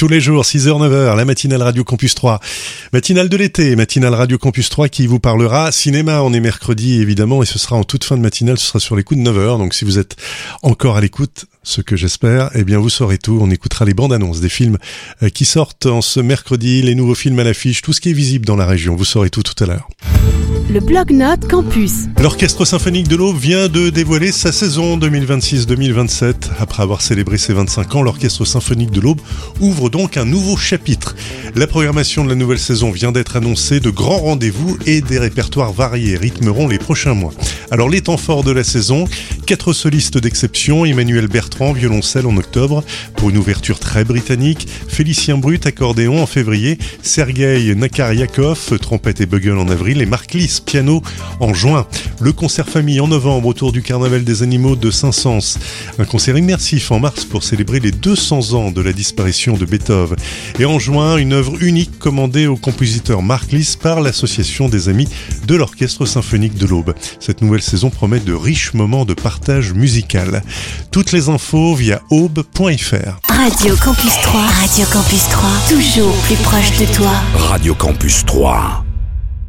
Tous les jours, 6h, 9h, la matinale Radio Campus 3. Matinale de l'été, matinale Radio Campus 3 qui vous parlera cinéma. On est mercredi, évidemment, et ce sera en toute fin de matinale, ce sera sur les coups de 9h. Donc si vous êtes encore à l'écoute, ce que j'espère, eh bien vous saurez tout. On écoutera les bandes annonces des films qui sortent en ce mercredi, les nouveaux films à l'affiche, tout ce qui est visible dans la région. Vous saurez tout à l'heure. Le Blog-Notes Campus. L'Orchestre Symphonique de l'Aube vient de dévoiler sa saison 2026-2027. Après avoir célébré ses 25 ans, l'Orchestre Symphonique de l'Aube ouvre donc un nouveau chapitre. La programmation de la nouvelle saison vient d'être annoncée. De grands rendez-vous et des répertoires variés rythmeront les prochains mois. Alors les temps forts de la saison, 4 solistes d'exception, Emmanuel Bertrand, violoncelle en octobre, pour une ouverture très britannique, Félicien Brut, accordéon en février, Sergueï Nakariakov, trompette et bugle en avril, et Marc Lys, piano en juin. Le concert famille en novembre autour du Carnaval des animaux de Saint-Saëns. Un concert immersif en mars pour célébrer les 200 ans de la disparition de Beethoven. Et en juin, une œuvre unique commandée au compositeur Marc Lys par l'Association des Amis de l'Orchestre Symphonique de l'Aube. Cette nouvelle saison promet de riches moments de partage musical. Toutes les infos via aube.fr. Radio Campus 3. Radio Campus 3. Toujours plus proche de toi. Radio Campus 3.